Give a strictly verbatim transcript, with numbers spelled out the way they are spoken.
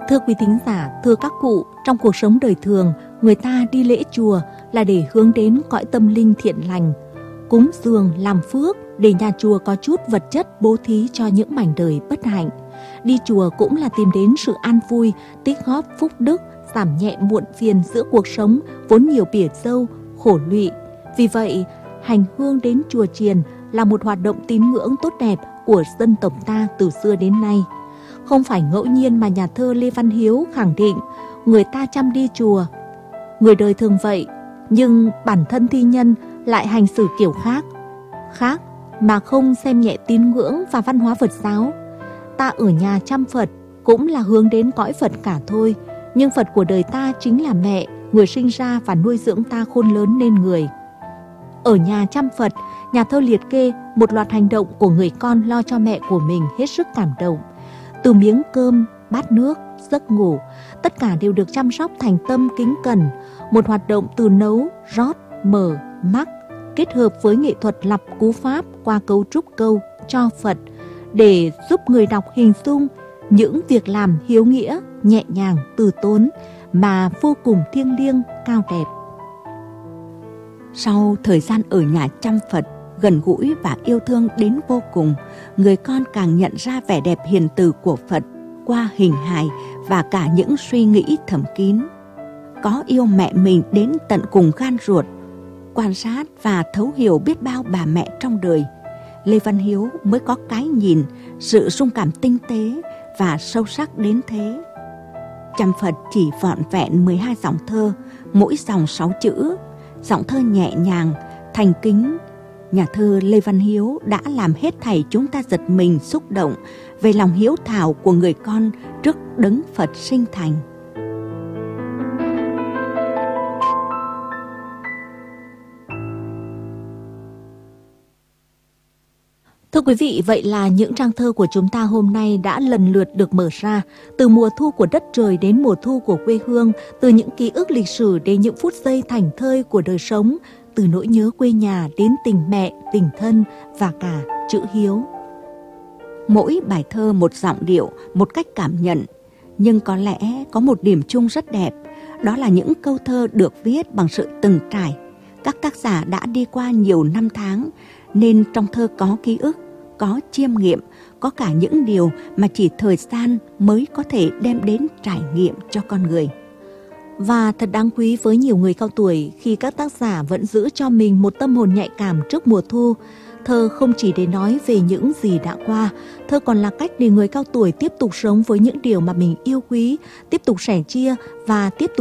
Thưa quý thính giả, thưa các cụ, trong cuộc sống đời thường, người ta đi lễ chùa là để hướng đến cõi tâm linh thiện lành, cúng dường làm phước để nhà chùa có chút vật chất bố thí cho những mảnh đời bất hạnh. Đi chùa cũng là tìm đến sự an vui, tích góp phúc đức, giảm nhẹ muộn phiền giữa cuộc sống vốn nhiều bỉa râu, khổ lụy. Vì vậy, hành hương đến chùa chiền là một hoạt động tín ngưỡng tốt đẹp của dân tộc ta từ xưa đến nay. Không phải ngẫu nhiên mà nhà thơ Lê Văn Hiếu khẳng định người ta chăm đi chùa. Người đời thường vậy, nhưng bản thân thi nhân lại hành xử kiểu khác. Khác mà không xem nhẹ tín ngưỡng và văn hóa Phật giáo. Ta ở nhà chăm Phật cũng là hướng đến cõi Phật cả thôi. Nhưng Phật của đời ta chính là mẹ, người sinh ra và nuôi dưỡng ta khôn lớn nên người. Ở nhà chăm Phật, nhà thơ liệt kê một loạt hành động của người con lo cho mẹ của mình hết sức cảm động. Từ miếng cơm, bát nước, giấc ngủ, tất cả đều được chăm sóc thành tâm kính cẩn. Một hoạt động từ nấu, rót, mở, mắc, kết hợp với nghệ thuật lặp cú pháp qua cấu trúc câu cho Phật để giúp người đọc hình dung những việc làm hiếu nghĩa, nhẹ nhàng, từ tốn mà vô cùng thiêng liêng, cao đẹp. Sau thời gian ở nhà chăm Phật, gần gũi và yêu thương đến vô cùng, người con càng nhận ra vẻ đẹp hiền từ của Phật qua hình hài và cả những suy nghĩ thầm kín. Có yêu mẹ mình đến tận cùng gan ruột, quan sát và thấu hiểu biết bao bà mẹ trong đời, Lê Văn Hiếu mới có cái nhìn, sự rung cảm tinh tế và sâu sắc đến thế. Chăm Phật chỉ vỏn vẹn mười hai dòng thơ, mỗi dòng sáu chữ, giọng thơ nhẹ nhàng, thành kính. Nhà thơ Lê Văn Hiếu đã làm hết thảy chúng ta giật mình xúc động về lòng hiếu thảo của người con trước đấng Phật sinh thành. Thưa quý vị, vậy là những trang thơ của chúng ta hôm nay đã lần lượt được mở ra. Từ mùa thu của đất trời đến mùa thu của quê hương, từ những ký ức lịch sử đến những phút giây thảnh thơi của đời sống, từ nỗi nhớ quê nhà đến tình mẹ, tình thân và cả chữ hiếu. Mỗi bài thơ một giọng điệu, một cách cảm nhận, nhưng có lẽ có một điểm chung rất đẹp, đó là những câu thơ được viết bằng sự từng trải. Các tác giả đã đi qua nhiều năm tháng, nên trong thơ có ký ức, có chiêm nghiệm, có cả những điều mà chỉ thời gian mới có thể đem đến trải nghiệm cho con người. Và thật đáng quý với nhiều người cao tuổi khi các tác giả vẫn giữ cho mình một tâm hồn nhạy cảm trước mùa thu. Thơ không chỉ để nói về những gì đã qua, thơ còn là cách để người cao tuổi tiếp tục sống với những điều mà mình yêu quý, tiếp tục sẻ chia và tiếp tục